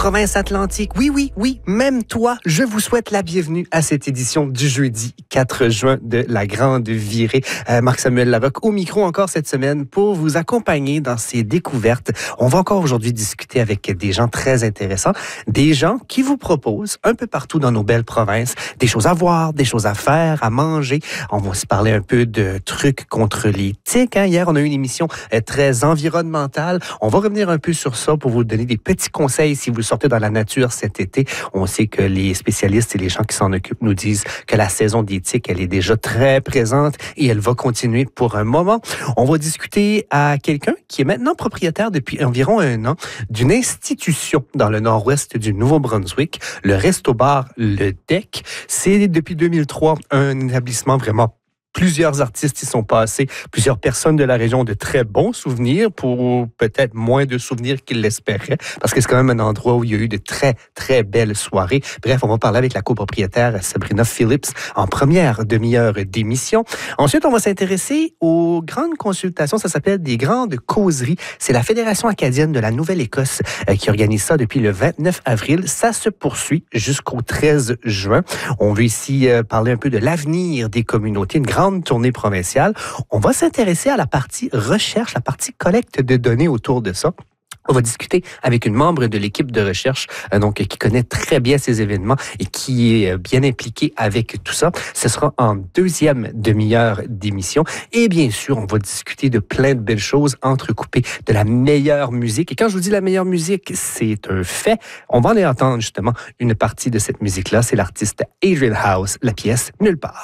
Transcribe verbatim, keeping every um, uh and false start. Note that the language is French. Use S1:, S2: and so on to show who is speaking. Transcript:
S1: province atlantique. Oui, oui, oui, même toi, je vous souhaite la bienvenue à cette édition du jeudi quatre juin de la Grande Virée. Euh, Marc-Samuel Larocque au micro encore cette semaine pour vous accompagner dans ces découvertes. On va encore aujourd'hui discuter avec des gens très intéressants, des gens qui vous proposent un peu partout dans nos belles provinces des choses à voir, des choses à faire, à manger. On va aussi parler un peu de trucs contre les tiques. Hein? Hier, on a eu une émission euh, très environnementale. On va revenir un peu sur ça pour vous donner des petits conseils si vous sortez dans la nature cet été. On sait que les spécialistes et les gens qui s'en occupent nous disent que la saison des tiques, elle est déjà très présente et elle va continuer pour un moment. On va discuter à quelqu'un qui est maintenant propriétaire depuis environ un an d'une institution dans le nord-ouest du Nouveau-Brunswick, le Resto-Bar Le Deck. C'est depuis deux mille trois un établissement vraiment. Plusieurs artistes y sont passés, plusieurs personnes de la région ont de très bons souvenirs pour peut-être moins de souvenirs qu'ils l'espéraient, parce que c'est quand même un endroit où il y a eu de très, très belles soirées. Bref, on va parler avec la copropriétaire Sabrina Phillips en première demi-heure d'émission. Ensuite, on va s'intéresser aux grandes consultations, ça s'appelle des grandes causeries. C'est la Fédération acadienne de la Nouvelle-Écosse euh, qui organise ça depuis le vingt-neuf avril. Ça se poursuit jusqu'au treize juin. On veut ici euh, parler un peu de l'avenir des communautés, une grande tournée provinciale. On va s'intéresser à la partie recherche, la partie collecte de données autour de ça. On va discuter avec une membre de l'équipe de recherche euh, donc qui connaît très bien ces événements et qui est bien impliquée avec tout ça. Ce sera en deuxième demi-heure d'émission. Et bien sûr, on va discuter de plein de belles choses entrecoupées de la meilleure musique. Et quand je vous dis la meilleure musique, c'est un fait. On va aller entendre justement une partie de cette musique-là. C'est l'artiste Adrian House, la pièce Nulle part.